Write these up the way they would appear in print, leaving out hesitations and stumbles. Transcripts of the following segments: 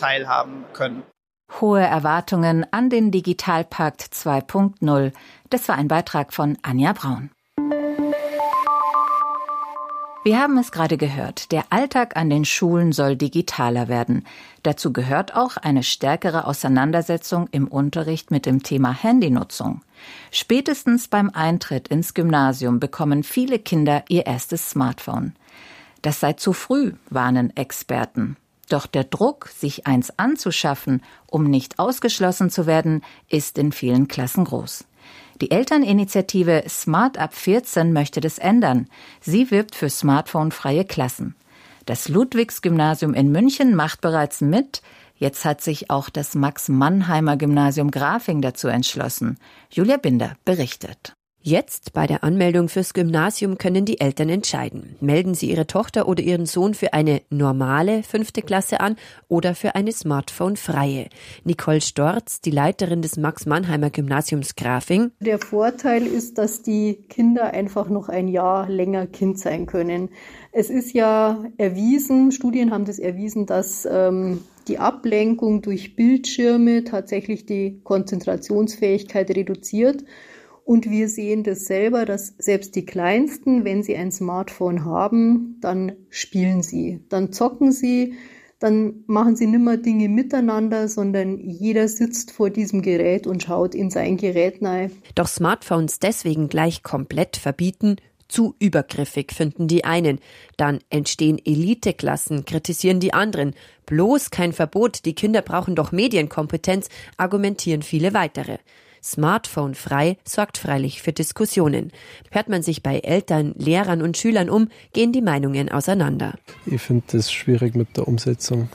teilhaben können. Hohe Erwartungen an den Digitalpakt 2.0. Das war ein Beitrag von Anja Braun. Wir haben es gerade gehört, der Alltag an den Schulen soll digitaler werden. Dazu gehört auch eine stärkere Auseinandersetzung im Unterricht mit dem Thema Handynutzung. Spätestens beim Eintritt ins Gymnasium bekommen viele Kinder ihr erstes Smartphone. Das sei zu früh, warnen Experten. Doch der Druck, sich eins anzuschaffen, um nicht ausgeschlossen zu werden, ist in vielen Klassen groß. Die Elterninitiative Smart ab 14 möchte das ändern. Sie wirbt für smartphonefreie Klassen. Das Ludwigs-Gymnasium in München macht bereits mit. Jetzt hat sich auch das Max-Mannheimer-Gymnasium Grafing dazu entschlossen. Julia Binder berichtet. Jetzt bei der Anmeldung fürs Gymnasium können die Eltern entscheiden. Melden sie ihre Tochter oder ihren Sohn für eine normale 5. Klasse an oder für eine smartphone-freie. Nicole Storz, die Leiterin des Max-Mannheimer Gymnasiums Grafing. Der Vorteil ist, dass die Kinder einfach noch ein Jahr länger Kind sein können. Es ist ja erwiesen, Studien haben das erwiesen, dass die Ablenkung durch Bildschirme tatsächlich die Konzentrationsfähigkeit reduziert. Und wir sehen das selber, dass selbst die Kleinsten, wenn sie ein Smartphone haben, dann spielen sie, dann zocken sie, dann machen sie nimmer Dinge miteinander, sondern jeder sitzt vor diesem Gerät und schaut in sein Gerät rein. Doch Smartphones deswegen gleich komplett verbieten, zu übergriffig, finden die einen. Dann entstehen Eliteklassen, kritisieren die anderen. Bloß kein Verbot, die Kinder brauchen doch Medienkompetenz, argumentieren viele weitere. Smartphone-frei sorgt freilich für Diskussionen. Hört man sich bei Eltern, Lehrern und Schülern um, gehen die Meinungen auseinander. Ich finde das schwierig mit der Umsetzung,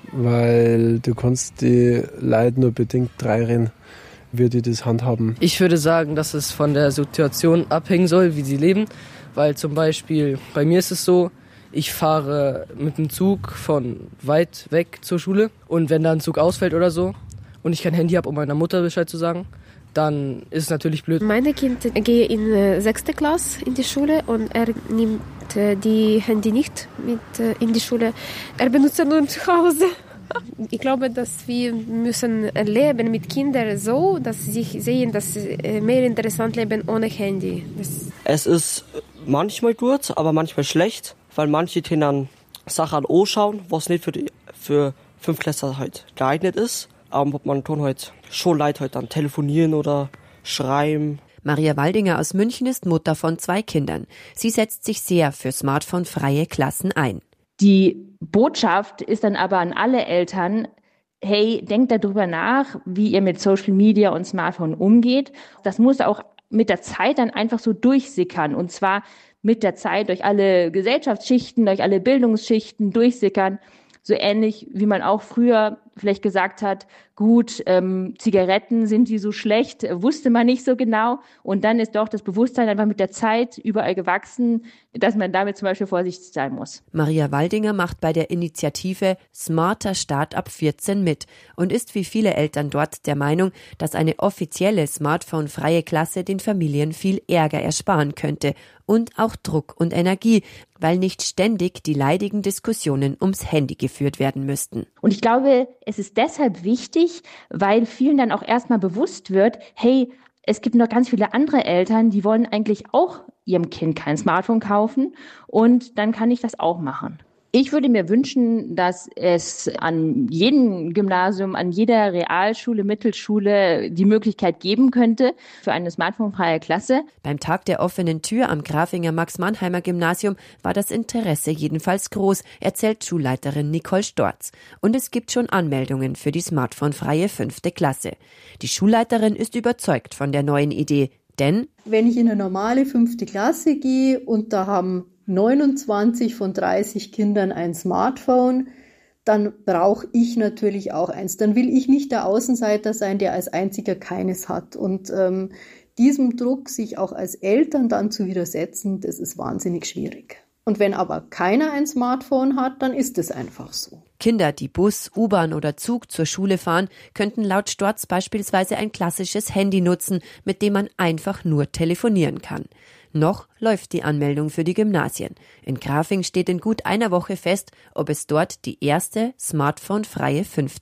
weil du kannst die Leute nur bedingt reinreden, wie die das handhaben. Ich würde sagen, dass es von der Situation abhängen soll, wie sie leben, weil zum Beispiel bei mir ist es so, ich fahre mit dem Zug von weit weg zur Schule und wenn da ein Zug ausfällt oder so und ich kein Handy habe, um meiner Mutter Bescheid zu sagen, dann ist es natürlich blöd. Meine Kinder gehen in 6. Klasse in die Schule und er nimmt die Handy nicht mit in die Schule. Er benutzt nur zu Hause. Ich glaube, dass wir müssen leben mit Kindern so, dass sie sehen, dass sie mehr interessant leben ohne Handy. Es ist manchmal gut, aber manchmal schlecht, weil manche Kinder Sachen anschauen, was nicht für 5 Klässler halt geeignet ist. Aber man kann halt schon Leute halt dann telefonieren oder schreiben. Maria Waldinger aus München ist Mutter von 2 Kindern. Sie setzt sich sehr für smartphone-freie Klassen ein. Die Botschaft ist dann aber an alle Eltern, hey, denkt darüber nach, wie ihr mit Social Media und Smartphone umgeht. Das muss auch mit der Zeit dann einfach so durchsickern. Und zwar mit der Zeit durch alle Gesellschaftsschichten, durch alle Bildungsschichten durchsickern. So ähnlich, wie man auch früher vielleicht gesagt hat, gut, Zigaretten, sind die so schlecht, wusste man nicht so genau. Und dann ist doch das Bewusstsein einfach mit der Zeit überall gewachsen, dass man damit zum Beispiel vorsichtig sein muss. Maria Waldinger macht bei der Initiative Smarter Start ab 14 mit und ist wie viele Eltern dort der Meinung, dass eine offizielle smartphone-freie Klasse den Familien viel Ärger ersparen könnte und auch Druck und Energie, weil nicht ständig die leidigen Diskussionen ums Handy geführt werden müssten. Und ich glaube, es ist deshalb wichtig, weil vielen dann auch erstmal bewusst wird, hey, es gibt noch ganz viele andere Eltern, die wollen eigentlich auch ihrem Kind kein Smartphone kaufen und dann kann ich das auch machen. Ich würde mir wünschen, dass es an jedem Gymnasium, an jeder Realschule, Mittelschule die Möglichkeit geben könnte für eine smartphonefreie Klasse. Beim Tag der offenen Tür am Grafinger Max-Mannheimer Gymnasium war das Interesse jedenfalls groß, erzählt Schulleiterin Nicole Storz. Und es gibt schon Anmeldungen für die smartphonefreie 5. Klasse. Die Schulleiterin ist überzeugt von der neuen Idee, denn wenn ich in eine normale 5. Klasse gehe und da haben 29 von 30 Kindern ein Smartphone, dann brauche ich natürlich auch eins. Dann will ich nicht der Außenseiter sein, der als einziger keines hat. Und diesem Druck, sich auch als Eltern dann zu widersetzen, das ist wahnsinnig schwierig. Und wenn aber keiner ein Smartphone hat, dann ist es einfach so. Kinder, die Bus, U-Bahn oder Zug zur Schule fahren, könnten laut Storz beispielsweise ein klassisches Handy nutzen, mit dem man einfach nur telefonieren kann. Noch läuft die Anmeldung für die Gymnasien. In Grafing steht in gut einer Woche fest, ob es dort die erste smartphonefreie 5.